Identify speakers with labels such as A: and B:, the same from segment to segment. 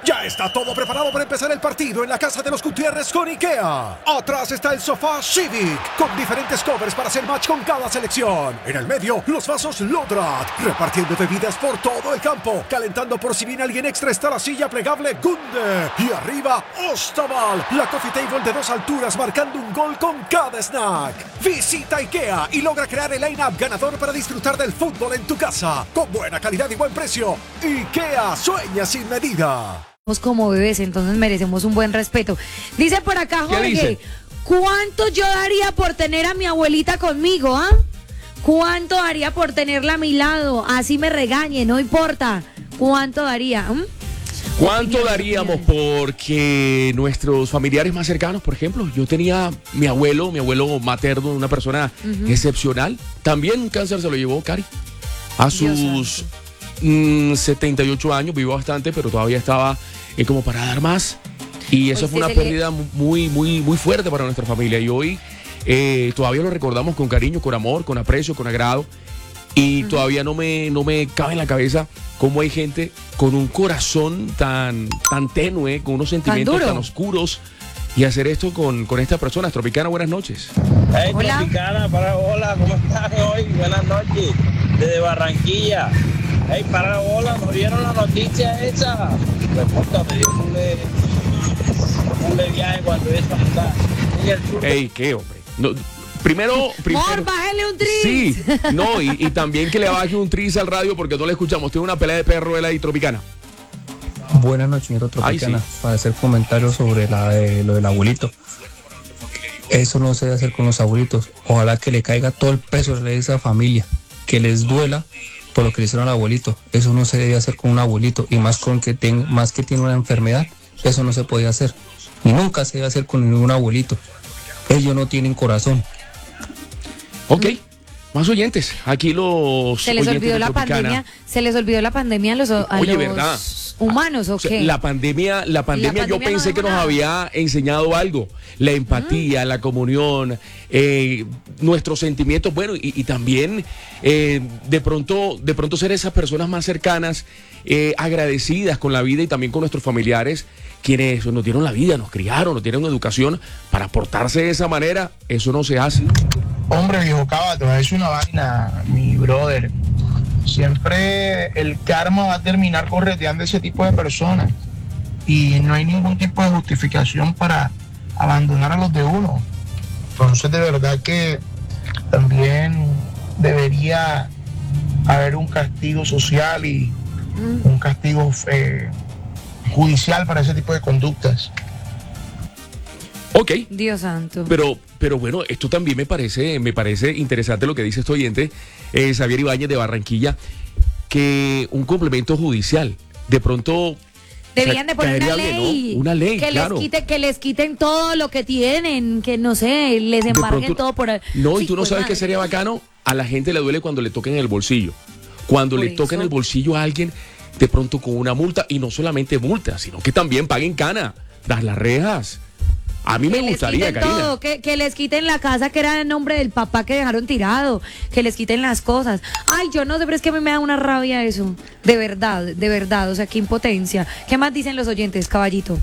A: Ya está todo preparado para empezar el partido en la casa de los Gutiérrez con IKEA. Atrás está el sofá Civic, con diferentes covers para hacer match con cada selección. En el medio, los vasos Lodrat, repartiendo bebidas por todo el campo. Calentando por si viene alguien extra está la silla plegable Gunde. Y arriba, Ostaval, la coffee table de 2 alturas marcando un gol con cada snack. Visita IKEA y logra crear el line-up ganador para disfrutar del fútbol en tu casa. Con buena calidad y buen precio. IKEA, sueña sin medida.
B: Como bebés, entonces merecemos un buen respeto. Dice por acá Jorge, ¿cuánto yo daría por tener a mi abuelita conmigo, ah? ¿Cuánto daría por tenerla a mi lado? Así me regañe, no importa. ¿Cuánto daría?
C: ¿Cuánto daríamos porque nuestros familiares más cercanos, por ejemplo? Yo tenía mi abuelo materno, una persona excepcional. También cáncer se lo llevó Cari. A sus 78 años, vivió bastante, pero todavía estaba como para dar más. Y eso fue una pérdida muy fuerte para nuestra familia. Y hoy todavía lo recordamos con cariño, con amor, con aprecio, con agrado. Y todavía no me cabe en la cabeza cómo hay gente con un corazón tan tenue, con unos sentimientos tan oscuros, y hacer esto con estas personas. Tropicana, buenas noches.
D: Hey, hola. Tropicana, hola, ¿cómo están hoy? Buenas noches, desde Barranquilla. Hey, hola, ¿nos vieron la noticia esa? Reporta, me dio un viaje cuando eso está en el sur.
C: Hey, ¿qué, hombre? No, Primero,
B: bájale un tris.
C: Sí, no, y también que le baje un tris al radio porque no le escuchamos. Tiene una pelea de perro él ahí, Tropicana.
E: Buenas noches, señor Tropicana. Sí. Para hacer comentarios sobre lo del abuelito. Eso no se debe hacer con los abuelitos. Ojalá que le caiga todo el peso de esa familia, que les duela por lo que le hicieron al abuelito. Eso no se debe hacer con un abuelito, y más que tiene una enfermedad. Eso no se puede hacer. Nunca se debe hacer con ningún abuelito. Ellos no tienen corazón.
C: Ok, más oyentes. Aquí
B: se les olvidó la pandemia. Se les olvidó la pandemia a los
C: ¿verdad?
B: Humanos, ¿o qué?
C: La pandemia yo pensé que nos había enseñado algo. La empatía, la comunión, nuestros sentimientos, bueno, y también de pronto ser esas personas más cercanas, agradecidas con la vida y también con nuestros familiares, quienes nos dieron la vida, nos criaron, nos dieron educación. Para portarse de esa manera, eso no se hace.
F: Hombre, viejo Cava, te voy a decir una vaina, mi brother. Siempre el karma va a terminar correteando a ese tipo de personas. Y no hay ningún tipo de justificación para abandonar a los de uno. Entonces, de verdad que también debería haber un castigo social y un castigo judicial para ese tipo de conductas.
C: Ok.
B: Dios santo.
C: Pero bueno, esto también me parece interesante lo que dice este oyente, Xavier Ibáñez de Barranquilla, que un complemento judicial, de pronto...
B: Deberían de poner una ley,
C: ¿no? Una ley,
B: que
C: claro.
B: Que les quiten todo lo que tienen, que no sé, les embarguen todo por...
C: No, y tú no sabes qué sería bacano. A la gente le duele cuando le toquen el bolsillo. Cuando le toquen el bolsillo a alguien, de pronto con una multa, y no solamente multa, sino que también paguen cana, das las rejas. A mí me gustaría, Karina.
B: Todo, que les quiten la casa que era en nombre del papá que dejaron tirado, que les quiten las cosas. Ay, yo no sé, pero es que a mí me da una rabia eso. De verdad, o sea, qué impotencia. ¿Qué más dicen los oyentes, caballito?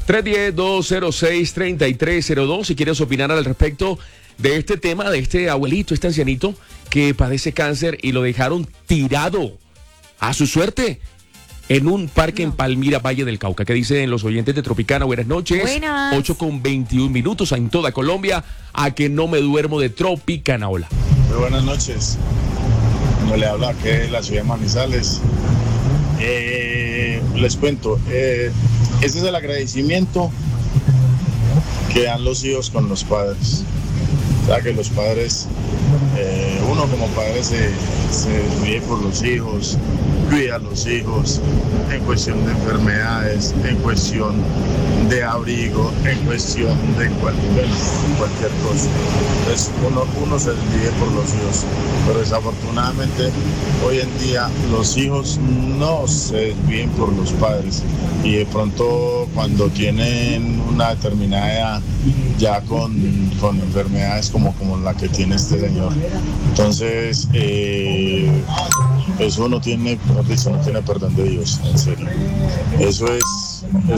C: 310-206-3302, si quieres opinar al respecto de este tema, de este abuelito, este ancianito que padece cáncer y lo dejaron tirado a su suerte en un parque en Palmira, Valle del Cauca. ¿Qué dicen los oyentes de Tropicana? Buenas noches.
B: Buenas.
C: 8:21 en toda Colombia. A que no me duermo de Tropicana. Hola.
G: Muy buenas noches. Como le habla, que es la ciudad de Manizales. Les cuento, ese es el agradecimiento que dan los hijos con los padres. O sea, que los padres, uno como padre se ríe por los hijos, cuida a los hijos en cuestión de enfermedades, en cuestión de abrigo, en cuestión de cualquier cosa. Entonces uno se ríe por los hijos, pero desafortunadamente hoy en día los hijos no se ríen por los padres, y de pronto cuando tienen una determinada edad, ya con enfermedades como la que tiene este señor, entonces eso no tiene perdón de Dios, en serio. Eso es